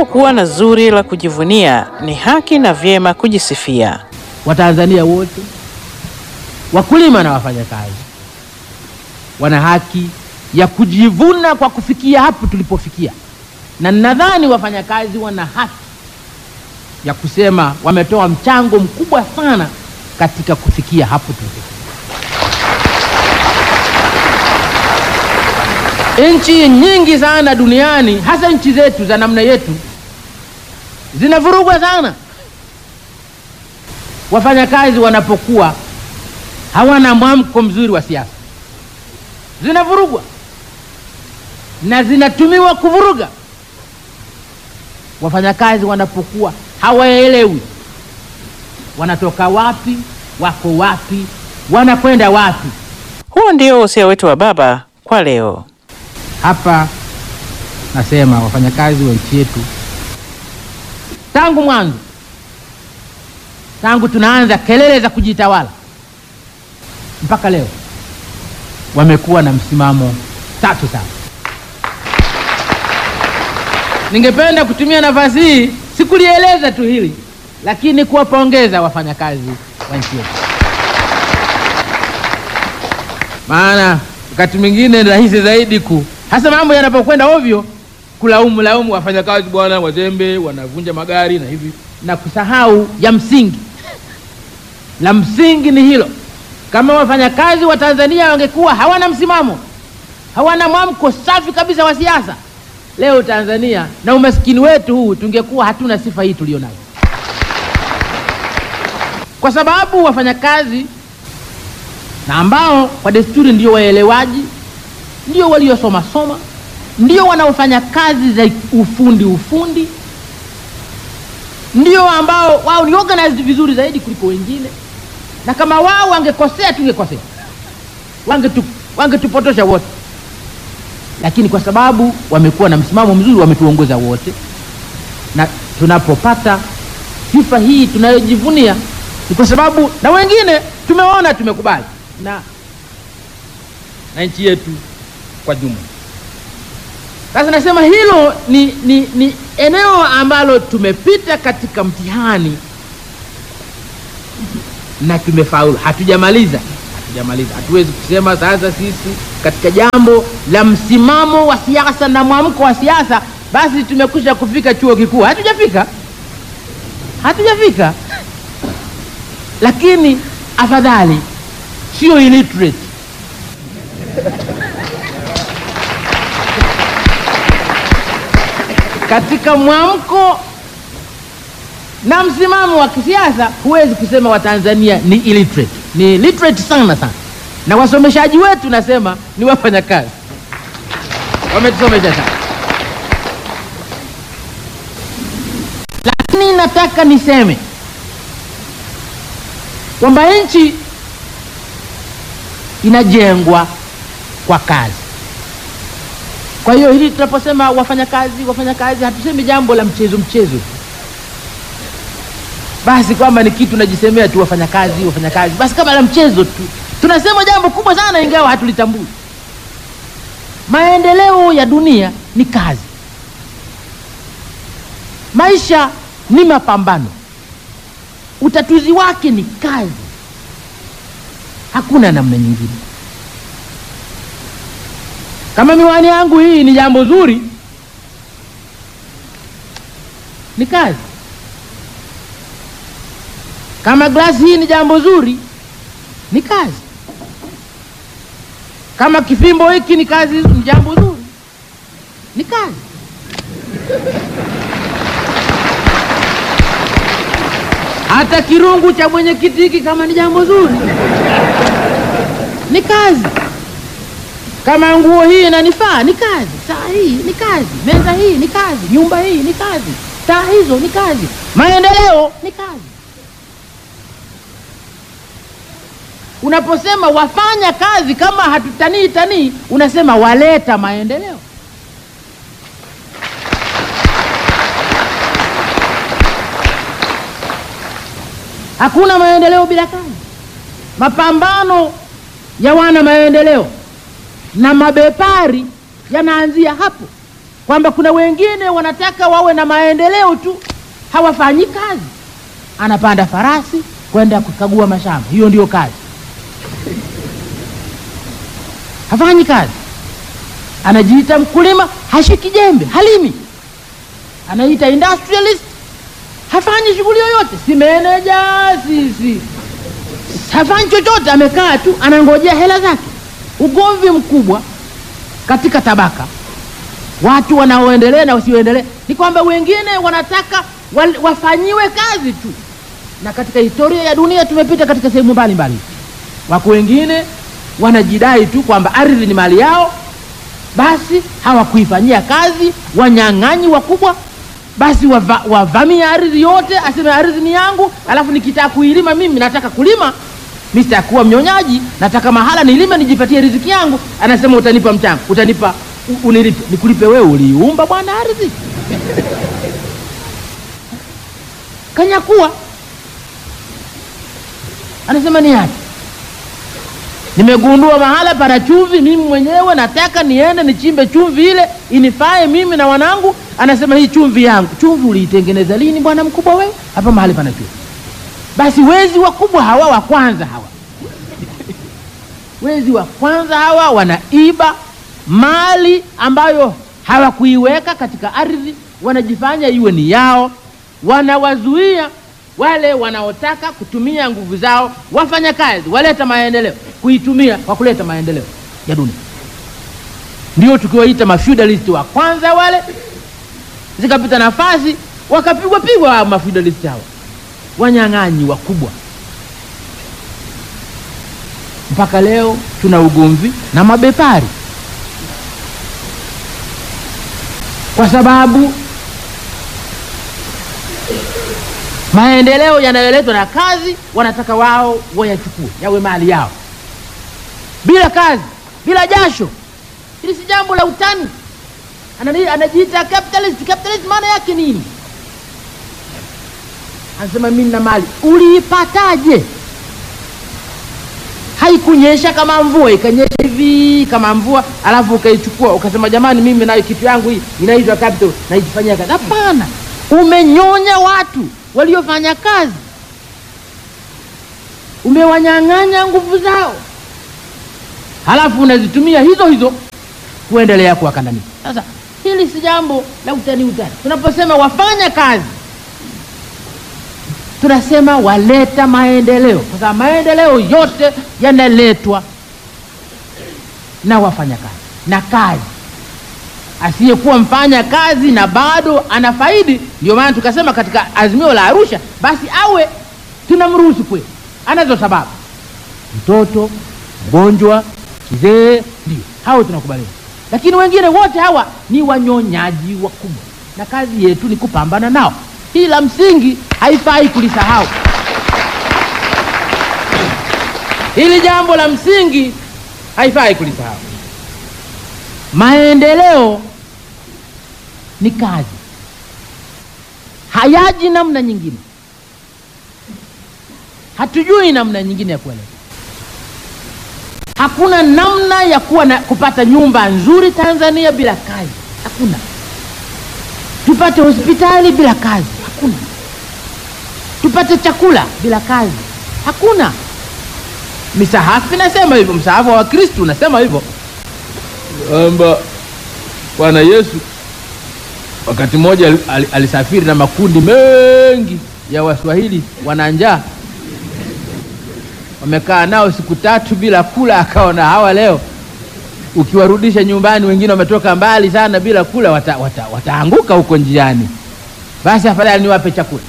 Unapokuwa na zuri la kujivunia, ni haki na vyema kujisifia. Watanzania wote, wakulima na wafanyakazi, wana haki ya kujivuna kwa kufikia hapo tulipofikia, na nadhani wafanyakazi wana haki ya kusema wametoa mchango mkubwa sana katika kufikia hapo tulipofikia. Nchi nyingi sana duniani, hasa nchi zetu za namna yetu, zinavurugwa sana wafanyakazi wanapokuwa hawana mwamko mzuri wa siasa. Zinavurugwa na zinatumiwa kuvuruga. Wafanyakazi wanapokuwa hawaelewi wanatoka wapi, wako wapi, wanakwenda wapi. Huo ndio wosia wetu wa baba kwa leo. Hapa nasema wafanyakazi wa nchi yetu, tangu mwanzo, tangu tunaanza kelele za kujitawala mpaka leo, wamekuwa na msimamo tatu sana. Ningependa kutumia nafasi hii, sikulieleza tu hili, lakini kuwapongeza wafanyakazi wa nchi yetu. Maana wakati mwingine rahisi zaidi hasa mambo yanapokwenda ovyo, kulaumu wafanyakazi, bwana wazembe, wanavunja magari na hivi, na kusahau ya msingi. La msingi ni hilo. Kama wafanyakazi wa Tanzania wangekuwa hawana msimamo, hawana mwamko safi kabisa wa siasa, leo Tanzania na umaskini wetu huu tungekuwa hatuna sifa hii tulionayo. Kwa sababu wafanyakazi, na ambao kwa desturi ndio waelewaji, ndio waliosoma, ndio wanaofanya kazi za ufundi, ndio ambao wao ni organized vizuri zaidi kuliko wengine, na kama wao wangekosea tungekosea, wangetupotosha wote. Lakini kwa sababu wamekuwa na msimamo mzuri, wametuongoza wote, na tunapopata sifa hii tunayojivunia ni kwa sababu na wengine tumeona, tumekubali na nchi yetu kwa jumla. Sasa nasema hilo ni eneo ambalo tumepita katika mtihani na tumefaulu. Hatujamaliza. Hatuwezi kusema sasa sisi katika jambo la msimamo wa siasa na mwamko wa siasa basi tumekwisha kufika chuo kikuu. Hatujafika. Lakini afadhali sio illiterate. Katika mwamko na msimamo wa kisiasa huwezi kusema Watanzania ni illiterate. Ni literate sana. Na wasomeshaji wetu nasema ni wafanyakazi, wametusomesha sana. Lakini nataka niseme kwamba nchi inajengwa kwa kazi. Kwa hiyo hili tunaposema wafanyakazi hatusemi jambo la mchezo basi kwamba ni kitu najisemea tu wafanyakazi basi kama la mchezo tu. Tunasema jambo kubwa sana ingawa hatulitambui. Maendeleo ya dunia ni kazi. Maisha ni mapambano. Utatuzi wake ni kazi. Hakuna namna nyingine. Kama miwani yangu hii ni jambo zuri, ni kazi. Kama glasi hii ni jambo zuri, ni kazi. Kama kifimbo hiki ni kazi, ni jambo zuri, ni kazi. Hata kirungu cha mwenyekiti hiki kama ni jambo zuri, ni kazi. Kama nguo hii inanifaa, ni kazi. Saa hii ni kazi, meza hii ni kazi, nyumba hii ni kazi, taa hizo ni kazi, maendeleo ni kazi. Unaposema wafanya kazi, kama hatutanii, unasema waleta maendeleo. Hakuna maendeleo bila kazi. Mapambano ya wana maendeleo na mabepari yanaanzia hapo. kwamba kuna wengine wanataka wawe na maendeleo tu, hawafanyi kazi. Anapanda farasi kwenda kukagua mashamba, hiyo ndio kazi. Hafanyi kazi. Anajiita mkulima, hashiki jembe, halimi. Anaita industrialist, hafanyi shughuli yoyote, si manager, hafanyi chochote, amekaa tu anangojea hela zake. Ugomvi mkubwa katika tabaka, watu wanaoendelea na wasioendelea, ni kwamba wengine wanataka wafanyiwe kazi tu. Na katika historia ya dunia tumepita katika sehemu mbalimbali. Wako wengine wanajidai tu kwamba ardhi ni mali yao, basi hawakuifanyia kazi, wanyang'anyi wakubwa, basi wavamia ardhi yote, aseme ardhi ni yangu, alafu nikitaka kuilima mimi nataka kulima, mimi sitakuwa mnyonyaji, nataka mahala nilime nijipatie riziki yangu, anasema utanipa mchanga, utanipa unilipe. Nikulipe wewe, uliumba bwana ardhi. Kanyakuwa anasema ni yake. Nimegundua mahala pana chumvi, mimi mwenyewe nataka niende nichimbe chumvi ile inifae mimi na wanangu. Anasema hii chumvi yangu. Chumvi uliitengeneza lini bwana mkubwa wewe? Hapa mahali pana chumvi. Basi wezi wakubwa hawa wa kwanza hawa. Wezi wa kwanza hawa wanaiba mali ambayo hawakuiweka katika ardhi, wanajifanya iwe ni yao, wanawazuia wale wanaotaka kutumia nguvu zao wafanya kazi, waleta maendeleo, kuitumia kwa kuleta maendeleo ya dunia. Ndio tukiwaita mafeudalist wa kwanza wale. Zikapita nafasi wakapigwa mafeudalist hao, wanyang'anyi wakubwa. Mpaka leo tuna ugomvi na mabepari, kwa sababu maendeleo yanayoletwa na kazi wanataka wao wayachukue yawe mali yao, bila kazi, bila jasho. Hili si jambo la utani. Anajiita capitalist. Capitalist maana yake nini? Anasema mimi na mali. Uliipataje? Haikunyesha kama mvua, ikanyesha hivi kama mvua, alafu ukaichukua ukasema jamani mimi nayo kitu yangu hii inaitwa capital na ikifanyia kazi. Hapana. Umenyonya watu waliofanya kazi, umewanyang'anya nguvu zao, halafu unazitumia hizo kuendelea kuwakandamiza. Sasa hili si jambo la utani. Tunaposema wafanya kazi, tunasema waleta maendeleo, kwa sababu maendeleo yote yanaletwa na wafanya kazi. Na kazi, asiyekuwa mfanya kazi na bado anafaidi, ndio maana tukasema katika azimio la Arusha, basi awe tunamruhusu kweli, anazo sababu, mtoto, mgonjwa, kizee, ndio hao tunakubaliana. Lakini wengine wote hawa ni wanyonyaji wakubwa, na kazi yetu ni kupambana nao. Hii la msingi haifai kulisahau. Hili jambo la msingi haifai kulisahau. Maendeleo ni kazi, hayaji namna nyingine. Hatujui namna nyingine ya kueleza. Hakuna namna ya kupata nyumba nzuri Tanzania bila kazi. Hakuna. Tupate hospitali bila kazi. Hakuna. Tupate chakula bila kazi. Hakuna. Misahafu nasema hivyo, msahafu wa Kristo unasema hivyo. Bwana Yesu wakati mmoja alisafiri na makundi mengi ya Waswahili wana njaa, wamekaa nao siku 3 bila kula. Akaona hawa leo ukiwarudisha nyumbani, wengine wametoka mbali sana bila kula, wataanguka huko njiani, basi afadhali niwape chakula.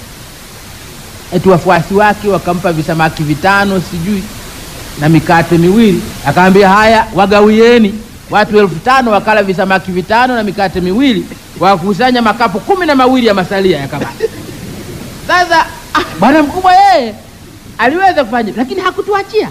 Wafuasi wake wakampa visamaki 5 sijui na mikate 2. Akaambia haya wagawieni. Watu 5,000 wakala visamaki 5 na mikate 2, wakusanya makapu 12 ya masalia yakabaki. Sasa bwana mkubwa yeye aliweza kufanya, lakini hakutuachia.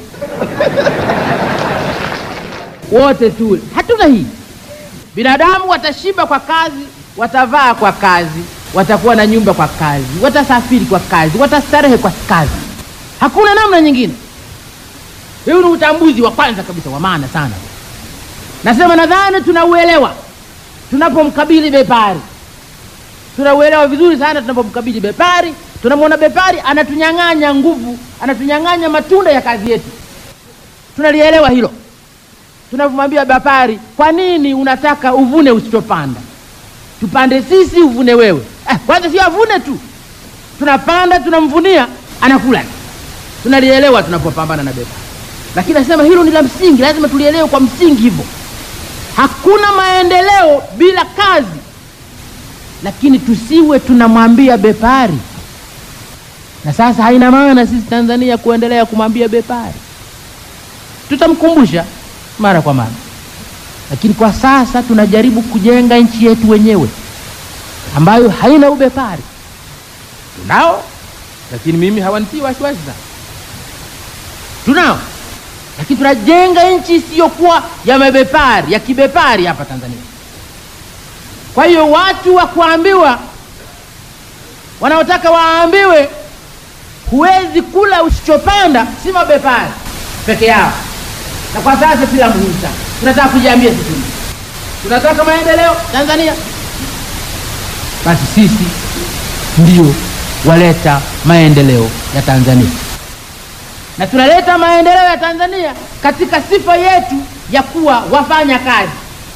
Wote tu hatuna hii. Binadamu watashiba kwa kazi, watavaa kwa kazi, watakuwa na nyumba kwa kazi, watasafiri kwa kazi, watastarehe kwa kazi. Hakuna namna nyingine. Hiyo ni utambuzi wa kwanza kabisa wa maana sana. Nasema nadhani tunauelewa. tunapomkabili bepari. Tunauelewa vizuri sana tunapomkabili bepari. Tunamwona bepari anatunyang'anya nguvu, anatunyang'anya matunda ya kazi yetu. Tunalielewa hilo. Tunapomwambia bepari, kwa nini unataka uvune usichopanda? Tupande sisi, uvune wewe. Kwanza si avune tu, tunapanda, tunamvunia, anakula. Tunalielewa tunapopambana na bepari. Lakini nasema hilo ni la msingi, lazima tulielewe kwa msingi hivyo. Hakuna maendeleo bila kazi. Lakini tusiwe tunamwambia bepari. Na sasa haina maana sisi Tanzania kuendelea kumwambia bepari. Tutamkumbusha mara kwa mara. Lakini kwa sasa tunajaribu kujenga nchi yetu wenyewe ambayo haina ubepari. Tunao, lakini mimi hawanitii wasiwasi sana. Tunao, lakini tunajenga nchi isiyokuwa ya mabepari, ya kibepari hapa Tanzania. Kwa hiyo watu wa kuambiwa, wanaotaka waambiwe huwezi kula usichopanda, si mabepari peke yao. Na kwa sasa pila muhimu sana. Tunataka kujiambia sisi, tunataka maendeleo Tanzania. Basi sisi ndio waleta maendeleo ya Tanzania. Na tunaleta maendeleo ya Tanzania katika sifa yetu ya kuwa wafanya kazi.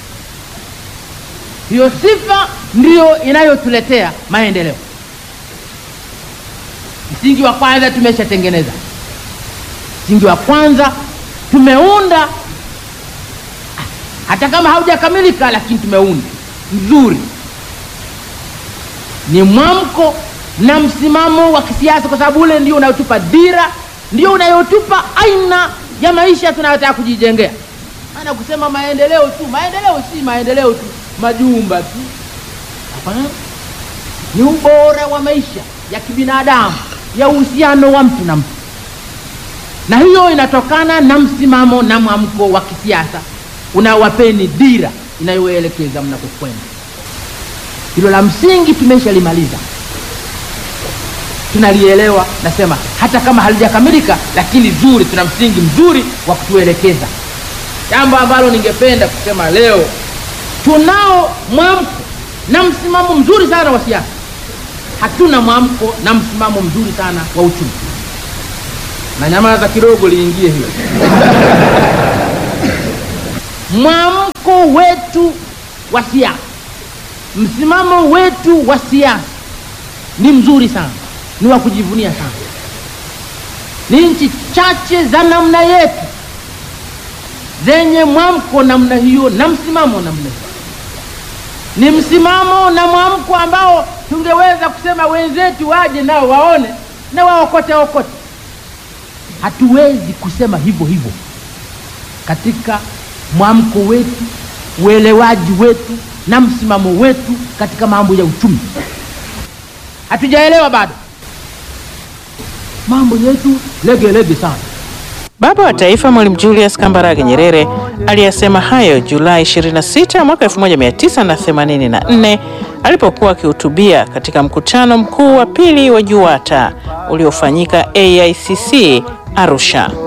Hiyo sifa ndio inayotuletea maendeleo. Msingi wa kwanza tumeshatengeneza. Msingi wa kwanza tumeunda, hata kama haujakamilika lakini tumeunda mzuri. Ni mwamko na msimamo wa kisiasa, kwa sababu ule ndio unayotupa dira, ndio unayotupa aina ya maisha tunayotaka kujijengea. Maana kusema maendeleo tu, maendeleo si maendeleo tu majumba tu. Hapana. Ni ubora wa maisha ya kibinadamu, ya uhusiano wa mtu na mtu. Na hiyo inatokana na msimamo na mwamko wa kisiasa unawapeni dira inayoelekeza mnakokwenda. Hilo la msingi tumeshalimaliza. Tunalielewa, nasema hata kama halijakamilika lakini zuri, tuna msingi mzuri wa kutuelekeza. Jambo ambalo ningependa kusema leo, tunao mwamko na msimamo mzuri sana wa siasa. Hatuna mwamko na msimamo mzuri sana wa uchumi. Na nyamaza kidogo liingie hiyo. Mwamko wetu wa siasa, msimamo wetu wa siasa ni mzuri sana, ni wa kujivunia sana. Ni nchi chache za namna yetu zenye mwamko namna hiyo na msimamo namna hiyo. Ni msimamo na mwamko ambao tungeweza kusema wenzetu waje nao waone na waokote. Hatuwezi kusema hivyo hivyo. Katika mwamko wetu, uelewaji wetu na msimamo wetu katika mambo ya uchumi, hatujaelewa bado. Mambo yetu lege sana. Baba wa Taifa Mwalimu Julius Kambarage Nyerere aliyasema hayo Julai 26 mwaka 1984 alipokuwa akihutubia katika mkutano mkuu wa pili wa JUWATA uliofanyika AICC Arusha.